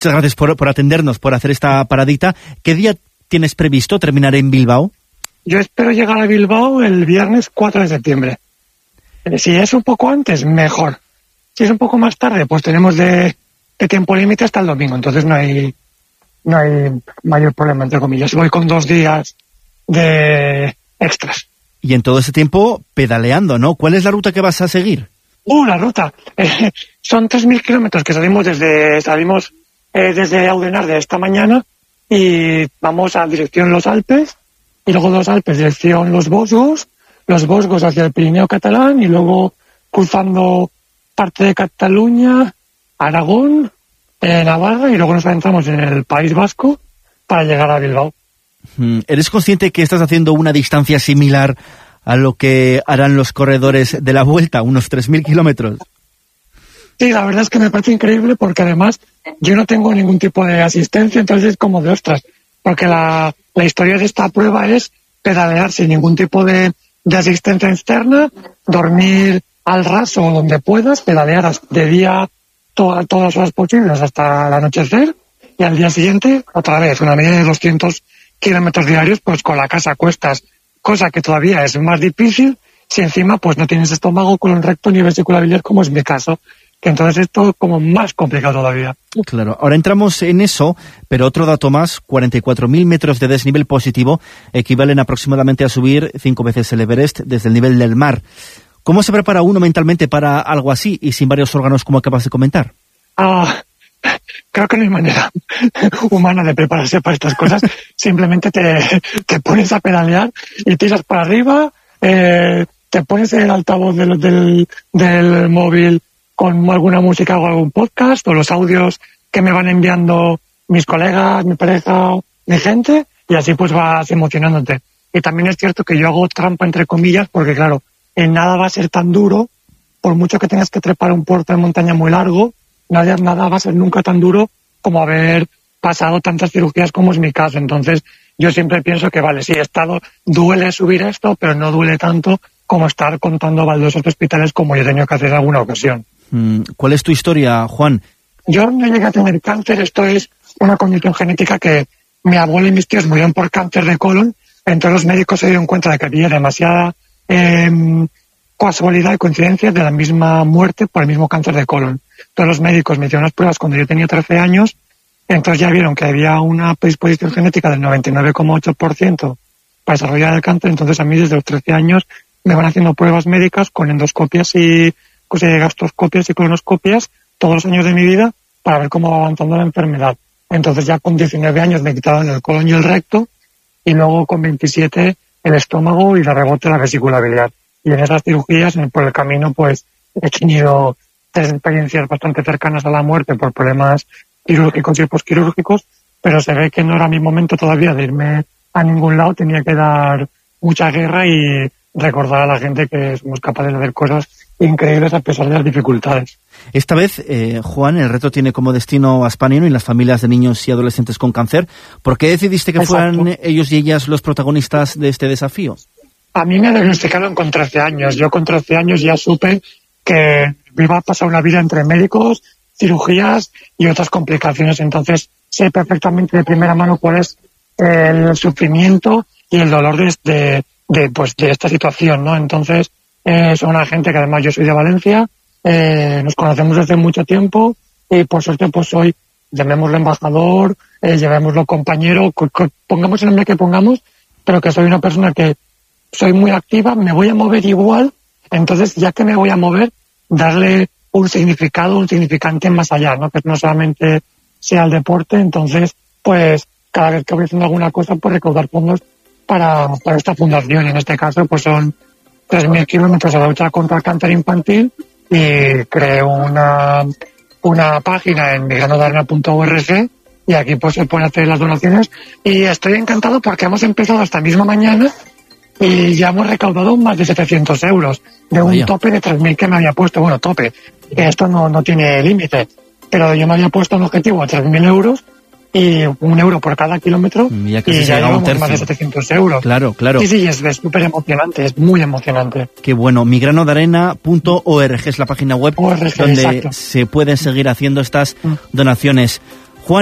Muchas gracias por atendernos, por hacer esta paradita. ¿Qué día tienes previsto terminar en Bilbao? Yo espero llegar a Bilbao el viernes 4 de septiembre. Si es un poco antes, mejor. Si es un poco más tarde, pues tenemos de tiempo límite hasta el domingo. Entonces no hay mayor problema, entre comillas. Voy con 2 días de extras. Y en todo ese tiempo pedaleando, ¿no? ¿Cuál es la ruta que vas a seguir? La ruta. Son 3.000 kilómetros que salimos desde Audenarde esta mañana y vamos a dirección Los Alpes, y luego de Los Alpes dirección Los Vosgos hacia el Pirineo catalán, y luego cruzando parte de Cataluña, Aragón, Navarra, y luego nos adentramos en el País Vasco para llegar a Bilbao. ¿Eres consciente que estás haciendo una distancia similar a lo que harán los corredores de la Vuelta, unos 3.000 kilómetros? Sí, la verdad es que me parece increíble, porque además yo no tengo ningún tipo de asistencia, entonces es como de ostras, porque la historia de esta prueba es pedalear sin ningún tipo de asistencia externa, dormir al raso donde puedas, pedalear de día todas las horas posibles hasta el anochecer, y al día siguiente otra vez una media de 200 kilómetros diarios, pues con la casa a cuestas, cosa que todavía es más difícil si encima pues no tienes estómago, colon recto ni vesícula biliar, como es mi caso, que entonces esto es como más complicado todavía. Claro, ahora entramos en eso, pero otro dato más: 44.000 metros de desnivel positivo equivalen aproximadamente a subir 5 veces el Everest desde el nivel del mar. ¿Cómo se prepara uno mentalmente para algo así y sin varios órganos, como acabas de comentar? Creo que no hay manera humana de prepararse para estas cosas. Simplemente te pones a pedalear y tiras para arriba, te pones el altavoz del móvil con alguna música o algún podcast, o los audios que me van enviando mis colegas, mi pareja, mi gente, y así pues vas emocionándote. Y también es cierto que yo hago trampa, entre comillas, porque claro, en nada va a ser tan duro, por mucho que tengas que trepar un puerto de montaña muy largo, nada va a ser nunca tan duro como haber pasado tantas cirugías como es mi caso. Entonces yo siempre pienso que vale, sí, duele subir esto, pero no duele tanto como estar contando baldosas de hospitales, como yo he tenido que hacer en alguna ocasión. ¿Cuál es tu historia, Juan? Yo no llegué a tener cáncer. Esto es una condición genética que mi abuelo y mis tíos murieron por cáncer de colon. Entonces los médicos se dieron cuenta de que había demasiada casualidad y coincidencia de la misma muerte por el mismo cáncer de colon. Entonces los médicos me hicieron las pruebas cuando yo tenía 13 años, entonces ya vieron que había una predisposición genética del 99,8% para desarrollar el cáncer. Entonces a mí desde los 13 años me van haciendo pruebas médicas con endoscopias y gastroscopias y colonoscopias todos los años de mi vida para ver cómo va avanzando la enfermedad. Entonces ya con 19 años me quitaron el colon y el recto, y luego con 27 el estómago y de rebote la vesícula biliar. Y en esas cirugías, por el camino, pues he tenido 3 experiencias bastante cercanas a la muerte por problemas quirúrgicos y posquirúrgicos, pero se ve que no era mi momento todavía de irme a ningún lado. Tenía que dar mucha guerra y recordar a la gente que somos capaces de hacer cosas increíbles a pesar de las dificultades. Esta vez, Juan, el reto tiene como destino a España y las familias de niños y adolescentes con cáncer. ¿Por qué decidiste que fueran ellos y ellas los protagonistas de este desafío? A mí me diagnosticaron con 13 años. Yo con 13 años ya supe que me iba a pasar una vida entre médicos, cirugías y otras complicaciones. Entonces sé perfectamente de primera mano cuál es el sufrimiento y el dolor de esta situación, ¿no? Entonces son una gente que además yo soy de Valencia, nos conocemos desde mucho tiempo y por suerte pues soy, llamémoslo embajador, llamémoslo compañero, pongamos el nombre que pongamos, pero que soy una persona que soy muy activa, me voy a mover igual. Entonces, ya que me voy a mover, darle un significado, un significante más allá, ¿no? Que no solamente sea el deporte. Entonces, pues, cada vez que voy haciendo alguna cosa, pues recaudar fondos para esta fundación. En este caso, pues son 3.000 kilómetros a la lucha contra el cáncer infantil, y creé una página en migranodarena.org, y aquí pues se pueden hacer las donaciones. Y estoy encantado porque hemos empezado esta misma mañana y ya hemos recaudado más de 700 euros de un tope de 3.000 que me había puesto. Bueno, tope, que esto no tiene límite, pero yo me había puesto un objetivo de 3.000 euros y 1 euro por cada kilómetro, y ya llevamos más de 700 euros. Claro. Sí, es súper emocionante, es muy emocionante. Qué bueno. migranodarena.org es la página web donde se pueden seguir haciendo estas donaciones.